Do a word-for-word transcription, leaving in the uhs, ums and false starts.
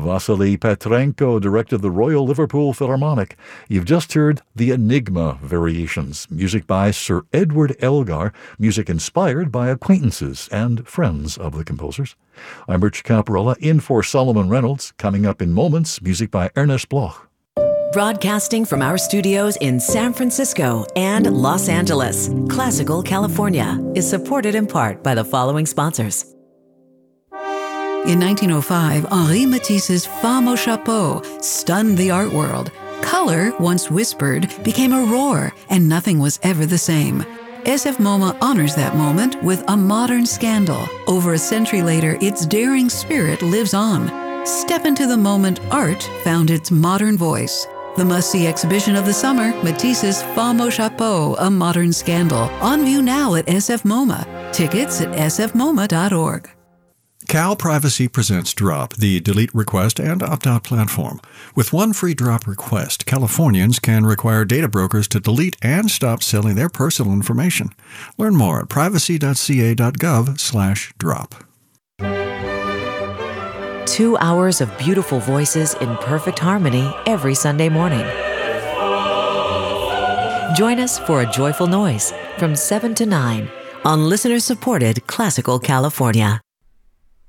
Vasily Petrenko directed the Royal Liverpool Philharmonic. You've just heard the Enigma Variations, music by Sir Edward Elgar, music inspired by acquaintances and friends of the composers. I'm Rich Caparella, in for Solomon Reynolds. Coming up in moments, music by Ernest Bloch. Broadcasting from our studios in San Francisco and Los Angeles, Classical California is supported in part by the following sponsors. In nineteen oh five, Henri Matisse's Femme au Chapeau stunned the art world. Color, once whispered, became a roar, and nothing was ever the same. S F MoMA honors that moment with a modern scandal. Over a century later, its daring spirit lives on. Step into the moment art found its modern voice. The must-see exhibition of the summer, Matisse's Femme au Chapeau, A Modern Scandal. On view now at S F MoMA. Tickets at s f moma dot org. Cal Privacy presents Drop, the delete request and opt-out platform. With one free drop request, Californians can require data brokers to delete and stop selling their personal information. Learn more at privacy dot c a dot gov slash drop. Two hours of beautiful voices in perfect harmony every Sunday morning. Join us for A Joyful Noise from seven to nine on listener-supported Classical California.